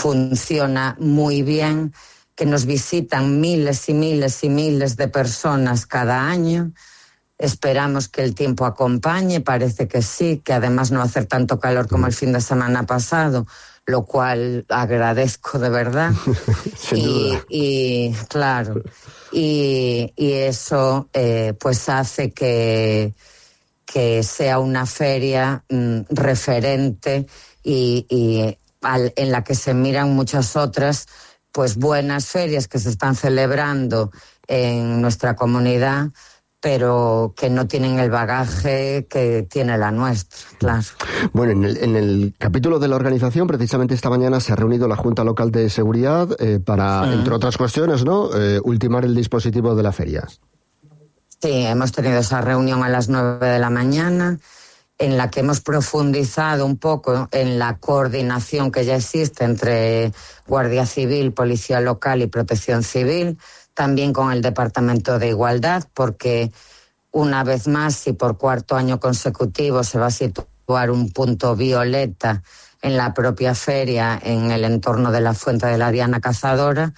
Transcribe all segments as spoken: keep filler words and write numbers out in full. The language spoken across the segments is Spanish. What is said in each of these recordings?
funciona muy bien, que nos visitan miles y miles y miles de personas cada año. Esperamos que el tiempo acompañe, parece que sí, que además no va a hacer tanto calor como el fin de semana pasado, lo cual agradezco de verdad. y, y claro, y, y eso eh, pues hace que, que sea una feria mm, referente y, y al, en la que se miran muchas otras pues buenas ferias que se están celebrando en nuestra comunidad, pero que no tienen el bagaje que tiene la nuestra, claro. Bueno, en el, en el capítulo de la organización, precisamente esta mañana se ha reunido la Junta Local de Seguridad eh, para, sí. entre otras cuestiones, ¿no?, eh, ultimar el dispositivo de la feria. Sí, hemos tenido esa reunión a las nueve de la mañana, en la que hemos profundizado un poco en la coordinación que ya existe entre Guardia Civil, Policía Local y Protección Civil, también con el Departamento de Igualdad, porque una vez más y por cuarto año consecutivo se va a situar un punto violeta en la propia feria, en el entorno de la Fuente de la Diana Cazadora,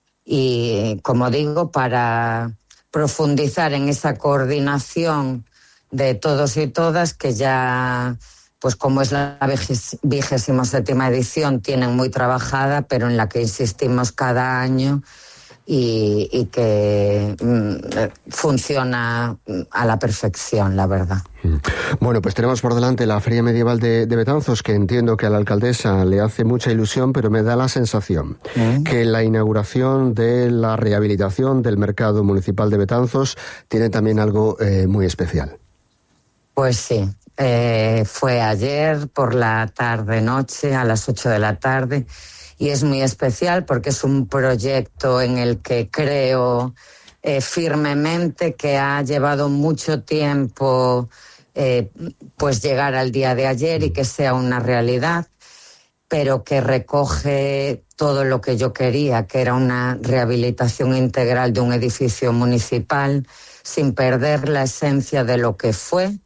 y como digo, para profundizar en esa coordinación de todos y todas, que ya, pues como es la vigésima séptima edición, tienen muy trabajada, pero en la que insistimos cada año, Y, y que mm, funciona a la perfección, la verdad. Bueno, pues tenemos por delante la Feria Medieval de, de Betanzos, que entiendo que a la alcaldesa le hace mucha ilusión, pero me da la sensación ¿Mm? que la inauguración de la rehabilitación del mercado municipal de Betanzos tiene también algo eh, muy especial. Pues sí, eh, fue ayer por la tarde-noche, a las ocho de la tarde, y es muy especial porque es un proyecto en el que creo eh, firmemente, que ha llevado mucho tiempo eh, pues llegar al día de ayer y que sea una realidad, pero que recoge todo lo que yo quería, que era una rehabilitación integral de un edificio municipal sin perder la esencia de lo que fue,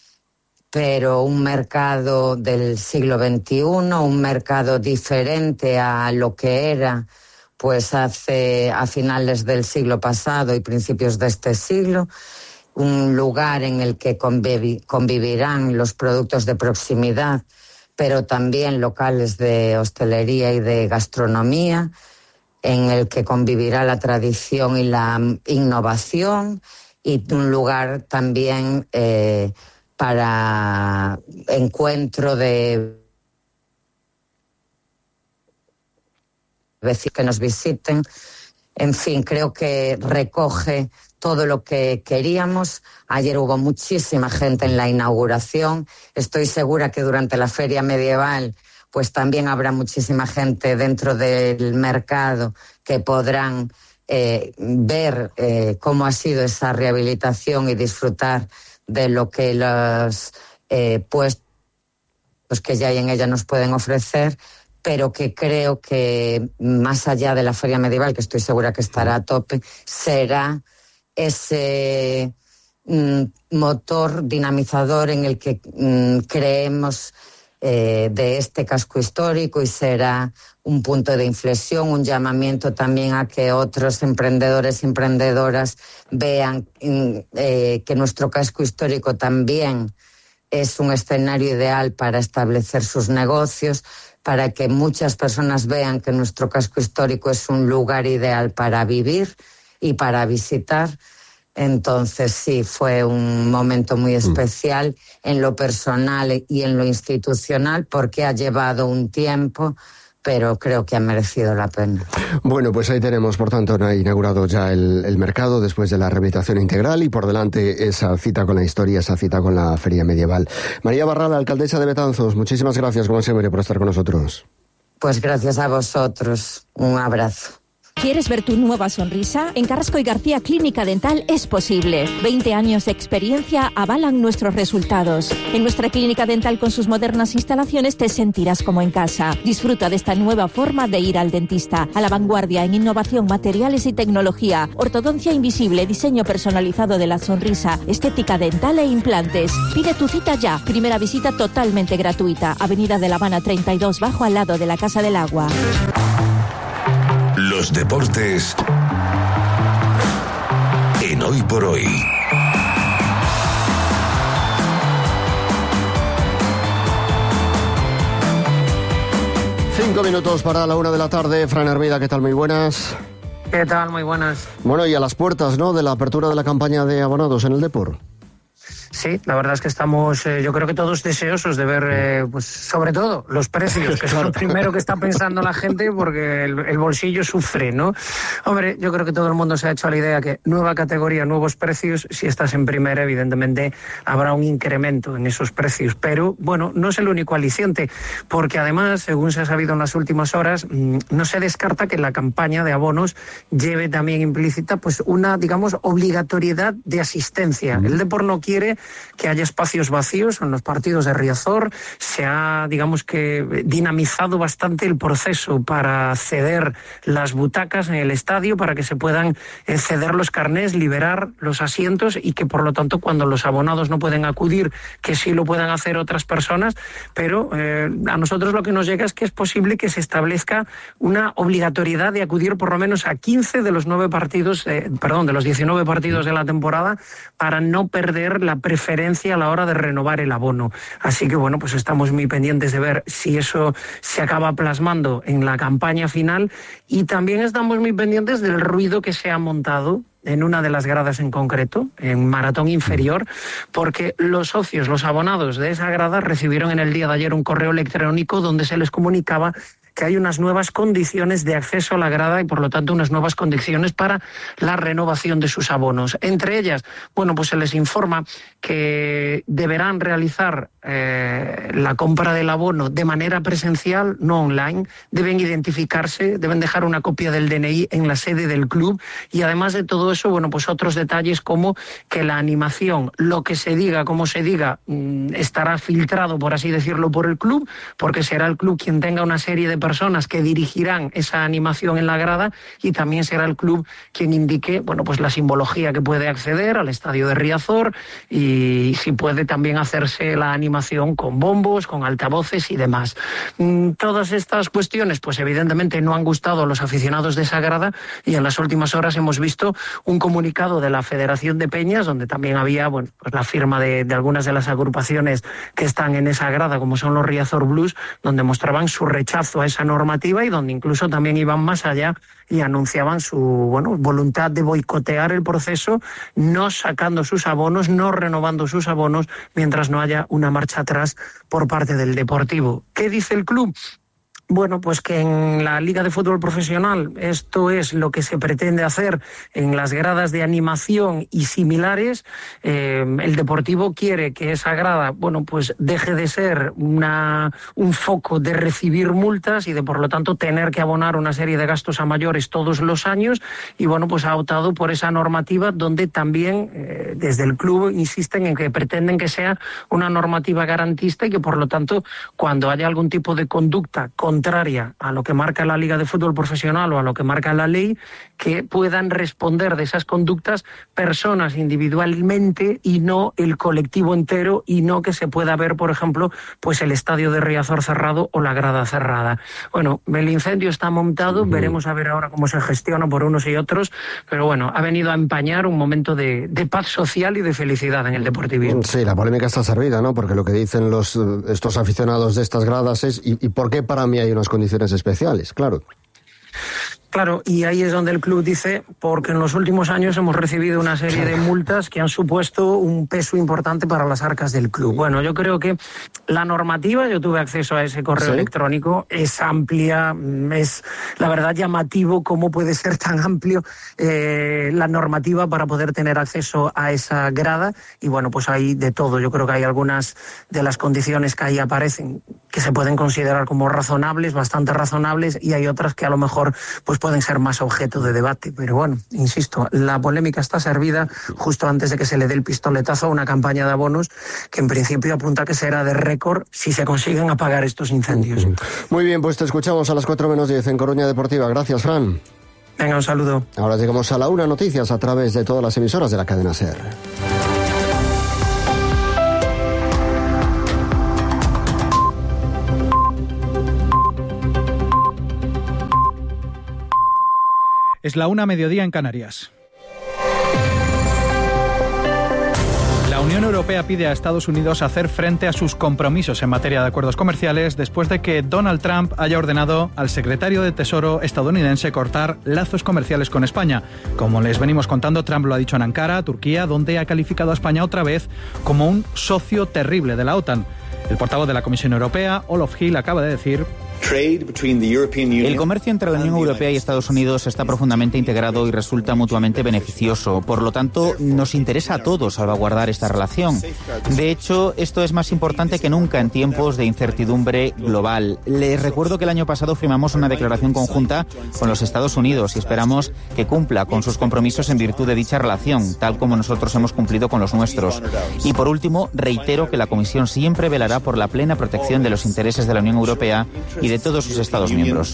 pero un mercado del siglo veintiuno, un mercado diferente a lo que era pues hace a finales del siglo pasado y principios de este siglo, un lugar en el que convivi- convivirán los productos de proximidad, pero también locales de hostelería y de gastronomía, en el que convivirá la tradición y la innovación, y un lugar también eh, para encuentro de vecinos que nos visiten. En fin, creo que recoge todo lo que queríamos. Ayer hubo muchísima gente en la inauguración. Estoy segura que durante la feria medieval pues también habrá muchísima gente dentro del mercado que podrán eh, ver eh, cómo ha sido esa rehabilitación y disfrutar de lo que los eh, puestos que ya hay en ella nos pueden ofrecer, pero que creo que más allá de la feria medieval, que estoy segura que estará a tope, será ese mm, motor dinamizador en el que mm, creemos eh, de este casco histórico, y será un punto de inflexión, un llamamiento también a que otros emprendedores y emprendedoras vean eh, que nuestro casco histórico también es un escenario ideal para establecer sus negocios, para que muchas personas vean que nuestro casco histórico es un lugar ideal para vivir y para visitar. Entonces sí, fue un momento muy especial en lo personal y en lo institucional, porque ha llevado un tiempo, pero creo que ha merecido la pena. Bueno, pues ahí tenemos, por tanto, ha inaugurado ya el, el mercado después de la rehabilitación integral, y por delante esa cita con la historia, esa cita con la feria medieval. María Barral, alcaldesa de Betanzos, muchísimas gracias, como siempre, por estar con nosotros. Pues gracias a vosotros. Un abrazo. ¿Quieres ver tu nueva sonrisa? En Carrasco y García Clínica Dental es posible. veinte años de experiencia avalan nuestros resultados. En nuestra clínica dental con sus modernas instalaciones te sentirás como en casa. Disfruta de esta nueva forma de ir al dentista. A la vanguardia en innovación, materiales y tecnología. Ortodoncia invisible, diseño personalizado de la sonrisa, estética dental e implantes. Pide tu cita ya. Primera visita totalmente gratuita. Avenida de La Habana treinta y dos Bajo, al lado de la Casa del Agua. Los deportes en Hoy por Hoy. Cinco minutos para la una de la tarde. Fran Hermida, ¿qué tal? Muy buenas. ¿Qué tal? Muy buenas. Bueno, y a las puertas, ¿no?, de la apertura de la campaña de abonados en el Depor. Sí, la verdad es que estamos, eh, yo creo que todos deseosos de ver, eh, pues sobre todo, los precios, que es lo primero que está pensando la gente, porque el, el bolsillo sufre, ¿no? Hombre, yo creo que todo el mundo se ha hecho a la idea que nueva categoría, nuevos precios, si estás en primera, evidentemente habrá un incremento en esos precios, pero bueno, no es el único aliciente, porque además, según se ha sabido en las últimas horas, no se descarta que la campaña de abonos lleve también implícita pues una, digamos, obligatoriedad de asistencia. El Depor no quiere que haya espacios vacíos en los partidos de Riazor. Se ha, digamos que, dinamizado bastante el proceso para ceder las butacas en el estadio, para que se puedan ceder los carnés, liberar los asientos y que, por lo tanto, cuando los abonados no pueden acudir, que sí lo puedan hacer otras personas. Pero eh, a nosotros lo que nos llega es que es posible que se establezca una obligatoriedad de acudir por lo menos a quince de los nueve partidos, eh, perdón, de los diecinueve partidos de la temporada, para no perder la preferencia a la hora de renovar el abono. Así que bueno, pues estamos muy pendientes de ver si eso se acaba plasmando en la campaña final, y también estamos muy pendientes del ruido que se ha montado en una de las gradas en concreto, en Maratón Inferior, porque los socios, los abonados de esa grada recibieron en el día de ayer un correo electrónico donde se les comunicaba que hay unas nuevas condiciones de acceso a la grada y, por lo tanto, unas nuevas condiciones para la renovación de sus abonos. Entre ellas, bueno, pues se les informa que deberán realizar eh, la compra del abono de manera presencial, no online. Deben identificarse, deben dejar una copia del D N I en la sede del club, y además de todo eso, bueno, pues otros detalles como que la animación, lo que se diga, como se diga, estará filtrado, por así decirlo, por el club, porque será el club quien tenga una serie de personas que dirigirán esa animación en la grada, y también será el club quien indique, bueno, pues la simbología que puede acceder al estadio de Riazor, y si puede también hacerse la animación con bombos, con altavoces y demás. Todas estas cuestiones, pues evidentemente no han gustado a los aficionados de esa grada, y en las últimas horas hemos visto un comunicado de la Federación de Peñas, donde también había, bueno, pues la firma de, de algunas de las agrupaciones que están en esa grada, como son los Riazor Blues, donde mostraban su rechazo a esa normativa, y donde incluso también iban más allá y anunciaban su, bueno, voluntad de boicotear el proceso, no sacando sus abonos, no renovando sus abonos, mientras no haya una marcha atrás por parte del Deportivo. ¿Qué dice el club? Bueno, pues que en la Liga de Fútbol Profesional esto es lo que se pretende hacer en las gradas de animación y similares. Eh, el Deportivo quiere que esa grada, bueno, pues deje de ser una, un foco de recibir multas y de, por lo tanto, tener que abonar una serie de gastos a mayores todos los años, y bueno, pues ha optado por esa normativa donde también eh, desde el club insisten en que pretenden que sea una normativa garantista, y que, por lo tanto, cuando haya algún tipo de conducta con contraria a lo que marca la Liga de Fútbol Profesional o a lo que marca la ley, que puedan responder de esas conductas personas individualmente y no el colectivo entero, y no que se pueda ver, por ejemplo, pues el estadio de Riazor cerrado o la grada cerrada. Bueno, el incendio está montado, uh-huh. Veremos a ver ahora cómo se gestiona por unos y otros, pero bueno, ha venido a empañar un momento de, de paz social y de felicidad en el deportivismo. Sí, la polémica está servida, ¿no? Porque lo que dicen los estos aficionados de estas gradas es ¿y, y por qué para mí hay unas condiciones especiales? Claro. Claro, y ahí es donde el club dice, porque en los últimos años hemos recibido una serie de multas que han supuesto un peso importante para las arcas del club. Bueno, yo creo que la normativa, yo tuve acceso a ese correo ¿Sí? electrónico, es amplia, es la verdad llamativo cómo puede ser tan amplio eh, la normativa para poder tener acceso a esa grada, y bueno, pues hay de todo. Yo creo que hay algunas de las condiciones que ahí aparecen que se pueden considerar como razonables, bastante razonables, y hay otras que a lo mejor pues pueden ser más objeto de debate. Pero bueno, insisto, la polémica está servida justo antes de que se le dé el pistoletazo a una campaña de abonos que en principio apunta que será de récord si se consiguen apagar estos incendios. Muy bien, pues te escuchamos a las cuatro menos diez en Coruña Deportiva. Gracias, Fran. Venga, un saludo. Ahora llegamos a la una noticias a través de todas las emisoras de la cadena SER. Es la una mediodía en Canarias. La Unión Europea pide a Estados Unidos hacer frente a sus compromisos en materia de acuerdos comerciales después de que Donald Trump haya ordenado al secretario de Tesoro estadounidense cortar lazos comerciales con España. Como les venimos contando, Trump lo ha dicho en Ankara, Turquía, donde ha calificado a España otra vez como un socio terrible de la OTAN. El portavoz de la Comisión Europea, Olof Hill, acaba de decir: el comercio entre la Unión Europea y Estados Unidos está profundamente integrado y resulta mutuamente beneficioso. Por lo tanto, nos interesa a todos salvaguardar esta relación. De hecho, esto es más importante que nunca en tiempos de incertidumbre global. Les recuerdo que el año pasado firmamos una declaración conjunta con los Estados Unidos y esperamos que cumpla con sus compromisos en virtud de dicha relación, tal como nosotros hemos cumplido con los nuestros. Y por último, reitero que la Comisión siempre velará por la plena protección de los intereses de la Unión Europea y de todos sus Estados miembros.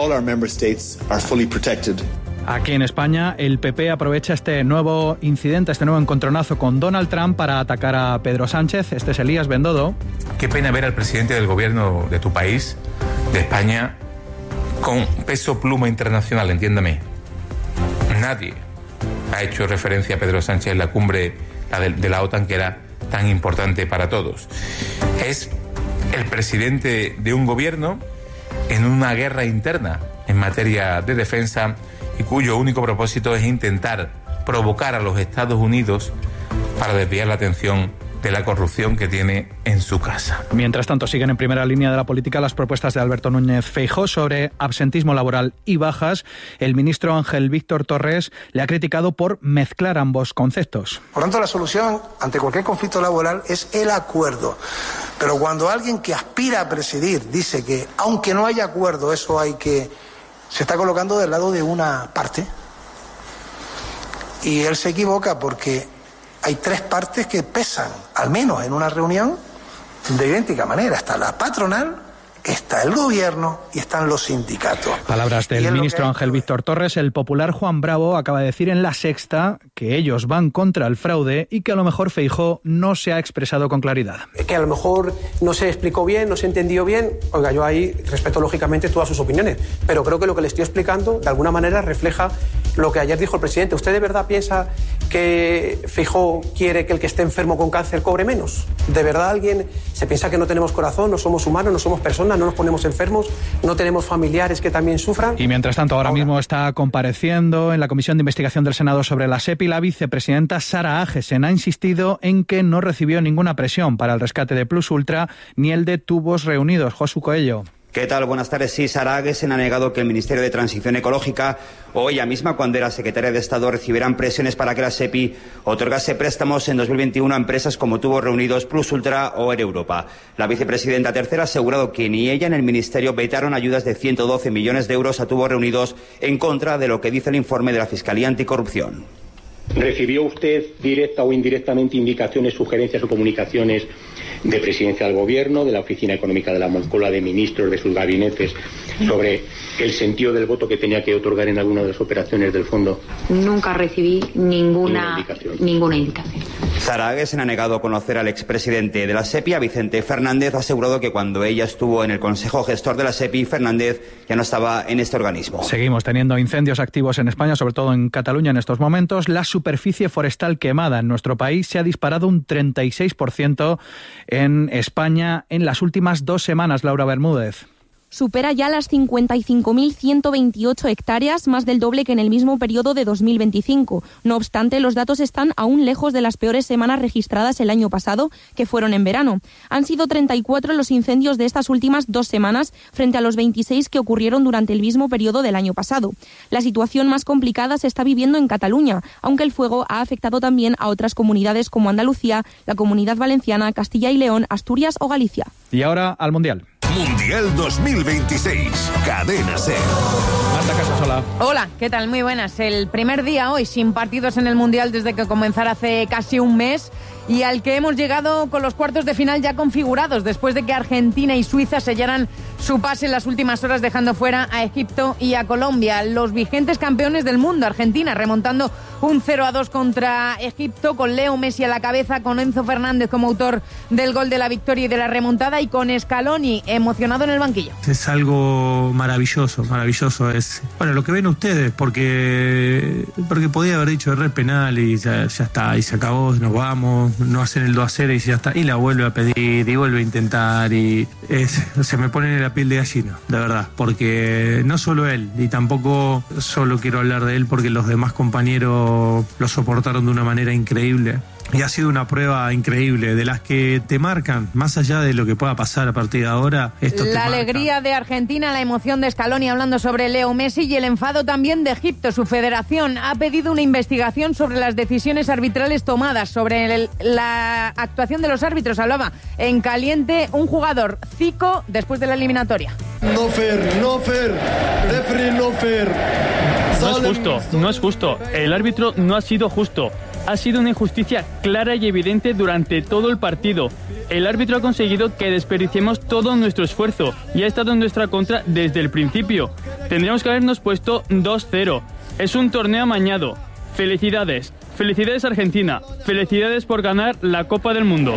Aquí en España, el P P aprovecha este nuevo incidente, este nuevo encontronazo con Donald Trump para atacar a Pedro Sánchez. Este es Elías Bendodo. Qué pena ver al presidente del gobierno de tu país, de España, con peso pluma internacional, entiéndame. Nadie ha hecho referencia a Pedro Sánchez en la cumbre la de, de la OTAN, que era tan importante para todos. Es el presidente de un gobierno en una guerra interna en materia de defensa y cuyo único propósito es intentar provocar a los Estados Unidos para desviar la atención de la corrupción que tiene en su casa. Mientras tanto, siguen en primera línea de la política las propuestas de Alberto Núñez Feijóo sobre absentismo laboral y bajas. El ministro Ángel Víctor Torres le ha criticado por mezclar ambos conceptos. Por tanto, la solución ante cualquier conflicto laboral es el acuerdo. Pero cuando alguien que aspira a presidir dice que, aunque no haya acuerdo, eso hay que... se está colocando del lado de una parte. Y él se equivoca porque hay tres partes que pesan, al menos en una reunión, de idéntica manera. Está la patronal, está el gobierno y están los sindicatos. Palabras del ministro Ángel Víctor Torres. El popular Juan Bravo acaba de decir en La Sexta que ellos van contra el fraude y que a lo mejor Feijóo no se ha expresado con claridad. Que a lo mejor no se explicó bien, no se entendió bien. Oiga, yo ahí respeto lógicamente todas sus opiniones, pero creo que lo que le estoy explicando de alguna manera refleja lo que ayer dijo el presidente. ¿Usted de verdad piensa que Feijóo quiere que el que esté enfermo con cáncer cobre menos? ¿De verdad alguien se piensa que no tenemos corazón, no somos humanos, no somos personas, no nos ponemos enfermos, no tenemos familiares que también sufran? Y mientras tanto, ahora, ahora mismo está compareciendo en la Comisión de Investigación del Senado sobre la SEPI la vicepresidenta Sara Agesen. Ha insistido en que no recibió ninguna presión para el rescate de Plus Ultra ni el de Tubos Reunidos. Josu Coello. ¿Qué tal? Buenas tardes. Sí, Sara Agesen ha negado que el Ministerio de Transición Ecológica o ella misma, cuando era secretaria de Estado, recibieran presiones para que la SEPI otorgase préstamos en dos mil veintiuno a empresas como Tubos Reunidos, Plus Ultra o Air Europa. La vicepresidenta tercera ha asegurado que ni ella ni el Ministerio vetaron ayudas de ciento doce millones de euros a Tubos Reunidos, en contra de lo que dice el informe de la Fiscalía Anticorrupción. ¿Recibió usted directa o indirectamente indicaciones, sugerencias o comunicaciones de Presidencia del Gobierno, de la Oficina Económica de la Moncloa, de ministros, de sus gabinetes, sobre el sentido del voto que tenía que otorgar en alguna de las operaciones del fondo? Nunca recibí ninguna, ninguna indicación. Ninguna indicación. Sara Agesen ha negado conocer al expresidente de la SEPI, a Vicente Fernández. Ha asegurado que cuando ella estuvo en el Consejo Gestor de la SEPI, Fernández ya no estaba en este organismo. Seguimos teniendo incendios activos en España, sobre todo en Cataluña en estos momentos. La superficie forestal quemada en nuestro país se ha disparado un treinta y seis por ciento en España en las últimas dos semanas. Laura Bermúdez. Supera ya las cincuenta y cinco mil ciento veintiocho hectáreas, más del doble que en el mismo periodo de dos mil veinticinco. No obstante, los datos están aún lejos de las peores semanas registradas el año pasado, que fueron en verano. Han sido treinta y cuatro los incendios de estas últimas dos semanas, frente a los veintiséis que ocurrieron durante el mismo periodo del año pasado. La situación más complicada se está viviendo en Cataluña, aunque el fuego ha afectado también a otras comunidades como Andalucía, la Comunidad Valenciana, Castilla y León, Asturias o Galicia. Y ahora al Mundial. Mundial dos mil veintiséis. Cadena SER. Marta Casasola. Hola, ¿qué tal? Muy buenas. El primer día hoy sin partidos en el Mundial desde que comenzara hace casi un mes y al que hemos llegado con los cuartos de final ya configurados después de que Argentina y Suiza sellaran su pase en las últimas horas dejando fuera a Egipto y a Colombia. Los vigentes campeones del mundo, Argentina, remontando un cero a dos contra Egipto con Leo Messi a la cabeza, con Enzo Fernández como autor del gol de la victoria y de la remontada y con Scaloni emocionado en el banquillo. Es algo maravilloso, maravilloso. Es bueno lo que ven ustedes, porque porque podía haber dicho error penal y ya, ya está, y se acabó, nos vamos, no hacen el dos a cero y ya está, y la vuelve a pedir y vuelve a intentar y es, se me pone en la piel de gallina, de verdad, porque no solo él, y tampoco solo quiero hablar de él porque los demás compañeros lo soportaron de una manera increíble. Y ha sido una prueba increíble, de las que te marcan, más allá de lo que pueda pasar a partir de ahora. Esto la alegría de Argentina, la emoción de Scaloni hablando sobre Leo Messi y el enfado también de Egipto. Su federación ha pedido una investigación sobre las decisiones arbitrales tomadas, sobre el, la actuación de los árbitros. Hablaba en caliente un jugador, Zico, después de la eliminatoria. No fair, no fair, referee no fair. No es justo, no es justo. El árbitro no ha sido justo. Ha sido una injusticia clara y evidente durante todo el partido. El árbitro ha conseguido que desperdiciemos todo nuestro esfuerzo y ha estado en nuestra contra desde el principio. Tendríamos que habernos puesto dos cero. Es un torneo amañado. Felicidades. Felicidades Argentina. Felicidades por ganar la Copa del Mundo.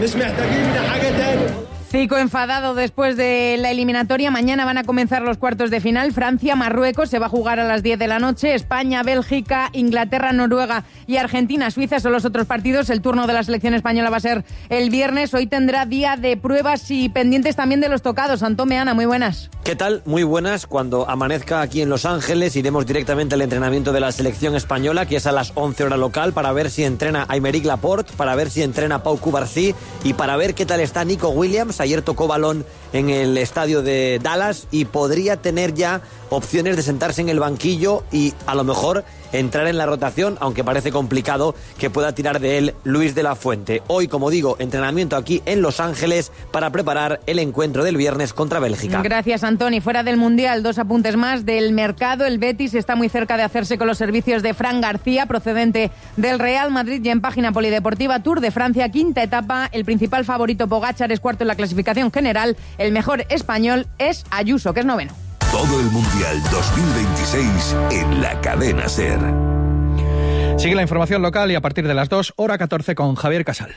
Zico enfadado después de la eliminatoria. Mañana van a comenzar los cuartos de final. Francia-Marruecos se va a jugar a las diez de la noche. España, Bélgica, Inglaterra, Noruega y Argentina, Suiza son los otros partidos. El turno de la selección española va a ser el viernes. Hoy tendrá día de pruebas y pendientes también de los tocados. Antón Meana, muy buenas. ¿Qué tal? Muy buenas. Cuando amanezca aquí en Los Ángeles iremos directamente al entrenamiento de la selección española, que es a las once hora local, para ver si entrena Aymeric Laporte, para ver si entrena Pau Cubarsí y para ver qué tal está Nico Williams. Ayer tocó balón en el estadio de Dallas y podría tener ya opciones de sentarse en el banquillo y a lo mejor entrar en la rotación, aunque parece complicado que pueda tirar de él Luis de la Fuente. Hoy, como digo, entrenamiento aquí en Los Ángeles para preparar el encuentro del viernes contra Bélgica. Gracias, Antoni. Fuera del Mundial, dos apuntes más del mercado. El Betis está muy cerca de hacerse con los servicios de Fran García, procedente del Real Madrid, y en página polideportiva Tour de Francia, quinta etapa. El principal favorito, Pogačar, es cuarto en la clasificación general. El mejor español es Ayuso, que es noveno. Todo el Mundial dos mil veintiséis en la Cadena SER. Sigue la información local y a partir de las dos, hora catorce, con Javier Casal.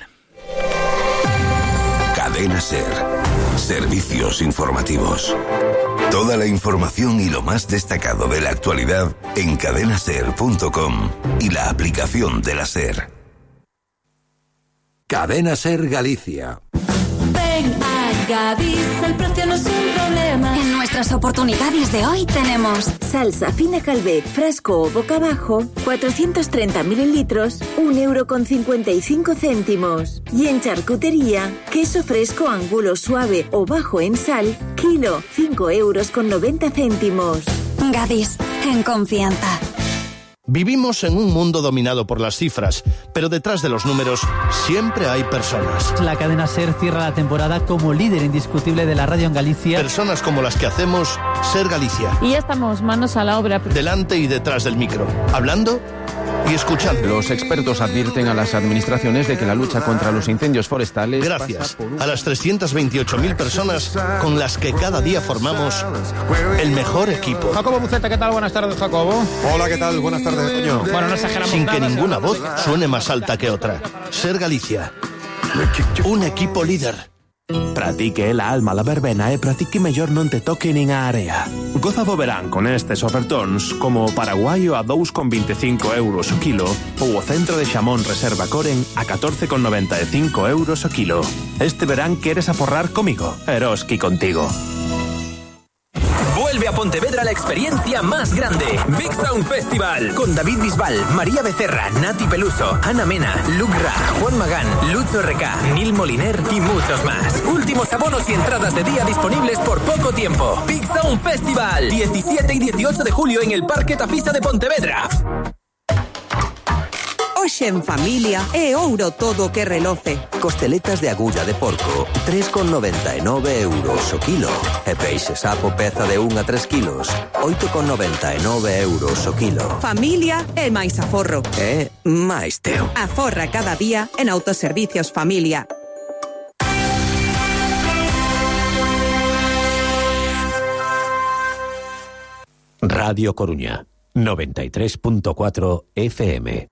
Cadena SER. Servicios informativos. Toda la información y lo más destacado de la actualidad en cadena ser punto com y la aplicación de la SER. Cadena SER Galicia. Ven a Gadis, el precio no es un problema. En nuestras oportunidades de hoy tenemos salsa fina Calvet, frasco o boca abajo, cuatrocientos treinta mililitros, un euro con cincuenta y cinco céntimos. Y en charcutería, queso fresco angulo suave o bajo en sal, kilo, cinco euros con noventa céntimos. Gadis, en confianza. Vivimos en un mundo dominado por las cifras, pero detrás de los números siempre hay personas. La cadena SER cierra la temporada como líder indiscutible de la radio en Galicia. Personas como las que hacemos SER Galicia. Y ya estamos manos a la obra. Delante y detrás del micro, hablando y escuchando. Los expertos advierten a las administraciones de que la lucha contra los incendios forestales... Gracias a las trescientas veintiocho mil personas con las que cada día formamos el mejor equipo. Jacobo Buceta, ¿qué tal? Buenas tardes, Jacobo. Hola, ¿qué tal? Buenas tardes, coño. Bueno, no exageramos Sin nada, que ninguna voz suene más alta que otra. SER Galicia. Un equipo líder. Pratique la alma la verbena e pratique mellor non te toque nin a area. Goza do verán con estes ofertóns como o paraguaio a dous con veinticinco euros o kilo ou o centro de xamón reserva Coren a catorce con noventa e cinco euros o kilo. Este verán queres aforrar comigo, Eroski contigo. Vuelve a Pontevedra la experiencia más grande. Big Sound Festival. Con David Bisbal, María Becerra, Nati Peluso, Ana Mena, Luke Ra, Juan Magán, Lucho R K, Neil Moliner y muchos más. Últimos abonos y entradas de día disponibles por poco tiempo. Big Sound Festival. diecisiete y dieciocho de julio en el Parque Tafisa de Pontevedra. Hoxe Hoxe en familia é ouro todo o que reloce. Costeletas de agulla de porco, tres con noventa e nove euros o kilo. E peixe sapo peza de un a tres kilos, oito con noventa e nove euros o kilo. Familia é máis aforro. É máis teu. Aforra cada día en Autoservicios Familia. Radio Coruña, noventa y tres punto cuatro F M.